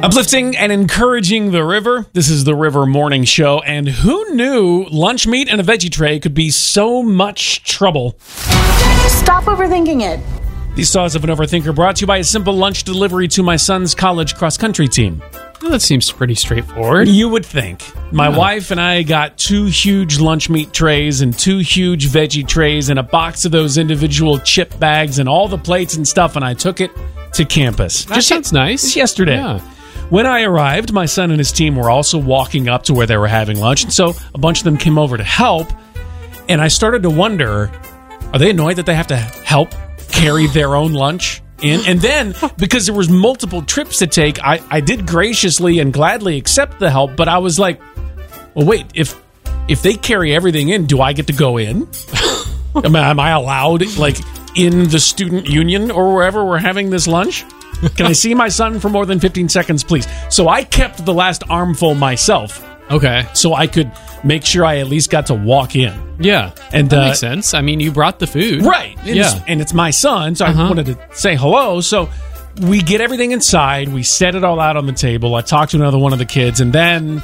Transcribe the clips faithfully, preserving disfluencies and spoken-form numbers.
Uplifting and encouraging the river. This is the River Morning Show. And who knew lunch meat and a veggie tray could be so much trouble? Stop overthinking it. These Thoughts of an Overthinker brought to you by a simple lunch delivery to my son's college cross-country team. Well, that seems pretty straightforward. You would think. My Yeah. wife and I got two huge lunch meat trays and two huge veggie trays and a box of those individual chip bags and all the plates and stuff, and I took it to campus. That sounds nice. Just yesterday. Yeah. When I arrived, my son and his team were also walking up to where they were having lunch, and so a bunch of them came over to help, and I started to wonder, are they annoyed that they have to help carry their own lunch in? And then, because there was multiple trips to take, I, I did graciously and gladly accept the help, but I was like, well, wait, if if they carry everything in, do I get to go in? am, I, am I allowed, like, in the student union or wherever we're having this lunch? Can I see my son for more than fifteen seconds, please? So I kept the last armful myself Okay. so I could make sure I at least got to walk in. Yeah. And, that uh, makes sense. I mean, you brought the food. Right. And Yeah. It's, and it's my son, so Uh-huh. I wanted to say hello. So we get everything inside. We set it all out on the table. I talked to another one of the kids, and then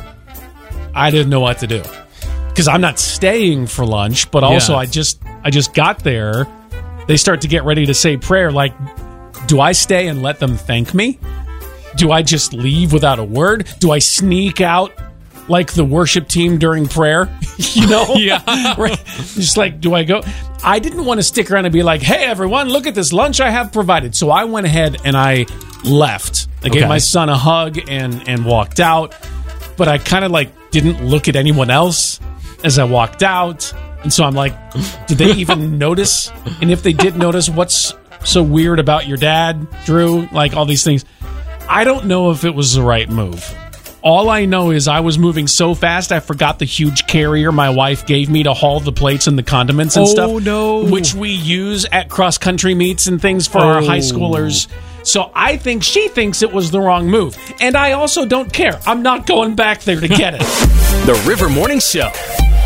I didn't know what to do. Because I'm not staying for lunch, but also Yeah. I just I just got there. They start to get ready to say prayer. Like, do I stay and let them thank me? Do I just leave without a word? Do I sneak out like the worship team during prayer? You know? Yeah. Right? Just like, do I go? I didn't want to stick around and be like, hey, everyone, look at this lunch I have provided. So I went ahead and I left. I gave Okay. my son a hug and, and walked out. But I kind of like didn't look at anyone else as I walked out. And so I'm like, did they even notice? And if they did notice, what's so weird about your dad, Drew? Like all these things. I don't know if it was the right move. All I know is I was moving so fast, I forgot the huge carrier my wife gave me to haul the plates and the condiments and Oh, stuff. no. Which we use at cross-country meets and things for our Oh. high schoolers. So I think she thinks it was the wrong move. And I also don't care. I'm not going back there to get it. The River Morning Show.